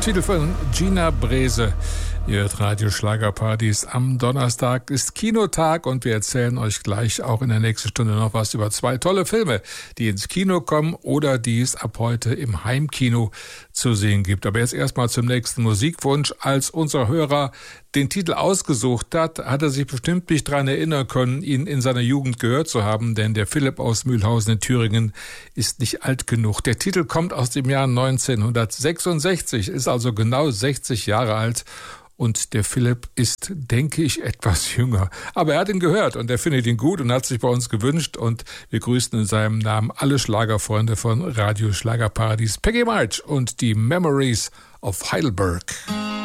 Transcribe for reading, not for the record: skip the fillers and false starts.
Titel von Gina Brese. Ihr hört Radio Schlagerpartys. Am Donnerstag ist Kinotag und wir erzählen euch gleich auch in der nächsten Stunde noch was über 2 tolle Filme, die ins Kino kommen oder die es ab heute im Heimkino zu sehen gibt. Aber jetzt erstmal zum nächsten Musikwunsch. Als unser Hörer den Titel ausgesucht hat, hat er sich bestimmt nicht daran erinnern können, ihn in seiner Jugend gehört zu haben, denn der Philipp aus Mühlhausen in Thüringen ist nicht alt genug. Der Titel kommt aus dem Jahr 1966, ist also genau 60 Jahre alt. Und der Philipp ist, denke ich, etwas jünger. Aber er hat ihn gehört und er findet ihn gut und hat sich bei uns gewünscht. Und wir grüßen in seinem Namen alle Schlagerfreunde von Radio Schlagerparadies, Peggy March und die Memories of Heidelberg.